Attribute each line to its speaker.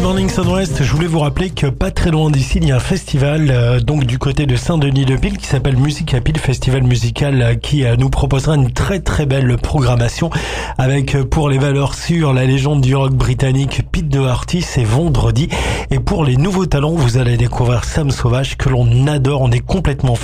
Speaker 1: Morning Sunwest, je voulais vous rappeler que pas très loin d'ici, il y a un festival donc du côté de Saint-Denis-de-Pile qui s'appelle Musique à Pile, festival musical qui nous proposera une très très belle programmation avec pour les valeurs sûres la légende du rock britannique Pete Doherty, c'est vendredi, et pour les nouveaux talents, vous allez découvrir Sam Sauvage que l'on adore, on est complètement fan.